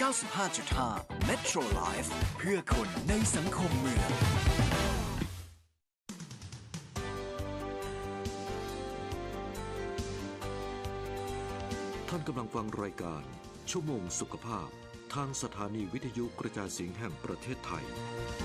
95.5 Metro Life เพื่อคนในสังคมเมืองท่านกำลังฟังรายการชั่วโมงสุขภาพทางสถานีวิทยุกระจายเสียงแห่งประเทศไทย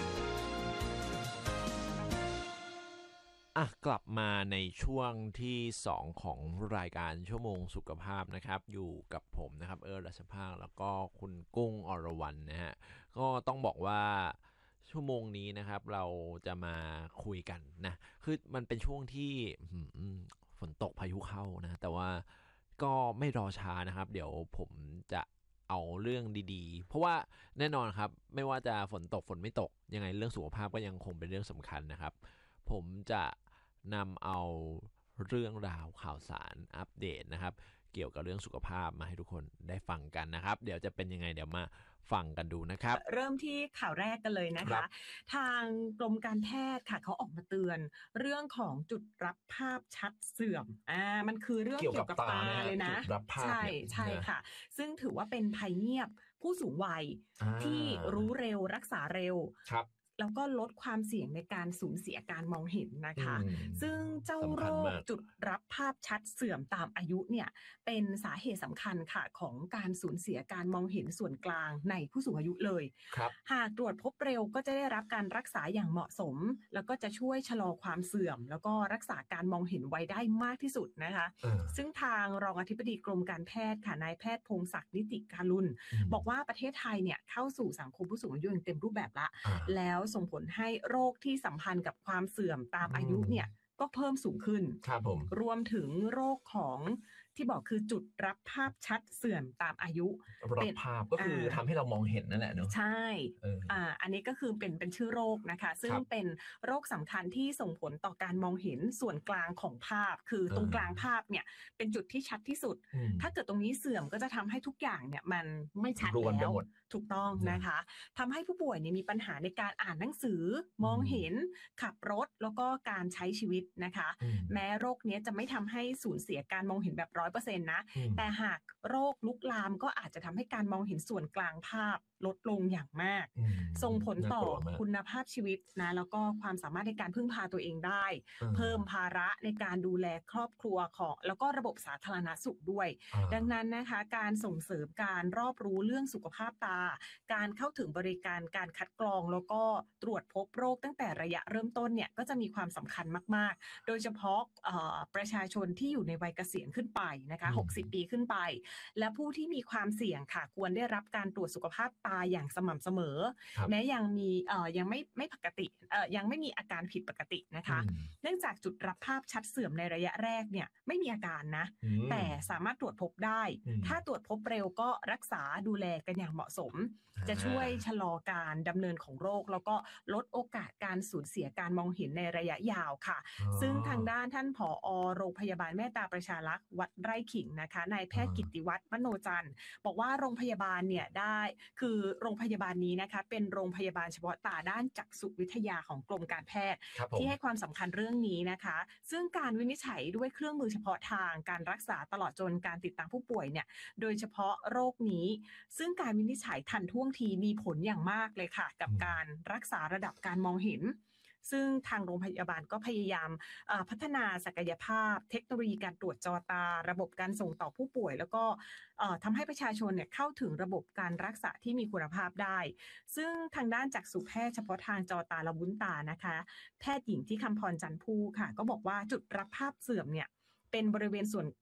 กลับมาในช่วงที่2ของรายการชั่วโมงสุขภาพนะครับอยู่กับผมนะครับรัชภาคแล้วก็คุณกุ้งอรวรรณนะฮะก็ต้องบอกว่าชั่วโมงนี้นะครับเราจะมาคุยกันนะคือมันเป็นช่วงที่ฝนตกพายุเข้านะแต่ว่าก็ไม่รอช้านะครับเดี๋ยวผมจะเอาเรื่องดีๆเพราะว่าแน่นอนครับไม่ว่าจะฝนตกฝนไม่ตกยังไงเรื่องสุขภาพก็ยังคงเป็นเรื่องสำคัญนะครับผมจะนำเอาเรื่องราวข่าวสารอัปเดตนะครับเกี่ยวกับเรื่องสุขภาพมาให้ทุกคนได้ฟังกันนะครับเดี๋ยวจะเป็นยังไงเดี๋ยวมาฟังกันดูนะครับเริ่มที่ข่าวแรกกันเลยนะคะทางกรมการแพทย์ค่ะเขาออกมาเตือนเรื่องของจุดรับภาพชัดเสื่อมมันคือเรื่องเกี่ยวกับตาเลยนะใช่ค่ะซึ่งถือว่าเป็นภัยเงียบผู้สูงวัยที่รู้เร็วรักษาเร็วแล้วก็ลดความเสี่ยงในการสูญเสียการมองเห็นนะคะซึ่งเจ้าโรคจุดรับภาพชัดเสื่อมตามอายุเนี่ยเป็นสาเหตุสำคัญค่ะของการสูญเสียการมองเห็นส่วนกลางในผู้สูงอายุเลยหากตรวจพบเร็วก็จะได้รับการรักษาอย่างเหมาะสมแล้วก็จะช่วยชะลอความเสื่อมแล้วก็รักษาการมองเห็นไว้ได้มากที่สุดนะคะซึ่งทางรองอธิบดีกรมการแพทย์ค่ะนายแพทย์พงศักดิ์นิติการุณบอกว่าประเทศไทยเนี่ยเข้าสู่สังคมผู้สูงอายุอย่างเต็มรูปแบบแล้วส่งผลให้โรคที่สัมพันธ์กับความเสื่อมตามอายุเนี่ยก็เพิ่มสูงขึ้นรวมถึงโรคของที่บอกคือจุดรับภาพชัดเสื่อมตามอายุรับภาพก็คือทำให้เรามองเห็นนั่นแหละเนอะใช่อันนี้ก็คือเป็นชื่อโรคนะคะซึ่งเป็นโรคสำคัญที่ส่งผลต่อการมองเห็นส่วนกลางของภาพคือตรงกลางภาพเนี่ยเป็นจุดที่ชัดที่สุดถ้าเกิดตรงนี้เสื่อมก็จะทำให้ทุกอย่างเนี่ยมันไม่ชัดแล้วถูกต้องนะคะทำให้ผู้ป่วยเนี่ยมีปัญหาในการอ่านหนังสือมองเห็นขับรถแล้วก็การใช้ชีวิตนะคะแม้โรคนี้จะไม่ทำให้สูญเสียการมองเห็นแบบ100%นะแต่หากโรคลุกลามก็อาจจะทำให้การมองเห็นส่วนกลางภาพลดลงอย่างมากส่งผลต่อคุณภาพชีวิตนะแล้วก็ความสามารถในการพึ่งพาตัวเองได้เพิ่มภาระในการดูแลครอบครัวของแล้วก็ระบบสาธารณสุขด้วยดังนั้นนะคะการส่งเสริมการรอบรู้เรื่องสุขภาพตาการเข้าถึงบริการการคัดกรองแล้วก็ตรวจพบโรคตั้งแต่ระยะเริ่มต้นเนี่ยก็จะมีความสำคัญมากๆโดยเฉพาะประชาชนที่อยู่ในวัยเกษียณขึ้นไปนะคะ60 ปีขึ้นไปและผู้ที่มีความเสี่ยงค่ะควรได้รับการตรวจสุขภาพตาอย่างสม่ำเสมอแม้ยังมียังไม่ปกติยังไม่มีอาการผิดปกตินะคะเนื่องจากจุดรับภาพชัดเสื่อมในระยะแรกเนี่ยไม่มีอาการนะแต่สามารถตรวจพบได้ถ้าตรวจพบเร็วก็รักษาดูแลกันอย่างเหมาะสมจะช่วยชะลอการดำเนินของโรคแล้วก็ลดโอกาสการสูญเสียการมองเห็นในระยะยาวค่ะซึ่งทางด้านท่านผอ.โรงพยาบาลแม่ตาประชารักษ์วัดไร่ขิงนะคะนายแพทย์กิตติวัฒน์มโนจันทร์บอกว่าโรงพยาบาลเนี่ยได้คือโรงพยาบาลนี้นะคะเป็นโรงพยาบาลเฉพาะตาด้านจักษุวิทยาของกรมการแพทย์ที่ให้ความสำคัญเรื่องนี้นะคะซึ่งการวินิจฉัยด้วยเครื่องมือเฉพาะทางการรักษาตลอดจนการติดตามผู้ป่วยเนี่ยโดยเฉพาะโรคนี้ซึ่งการวินิจฉัยทันท่วงทีมีผลอย่างมากเลยค่ะกับการรักษาระดับการมองเห็นซึ่งทางโรงพยาบาลก็พยายามพัฒนาศักยภาพเทคโนโลยีการตรวจจอตาระบบการส่งต่อผู้ป่วยแล้วก็ทำให้ประชาชนเนี่ยเข้าถึงระบบการรักษาที่มีคุณภาพได้ซึ่งทางด้านจักษุแพทย์เฉพาะทางจอตาและวุ้นตานะคะแพทย์หญิงที่คำพรจันทร์ผู้ค่ะก็บอกว่าจุดรับภาพเสื่อมเนี่ยเป็นบริเวณส่วน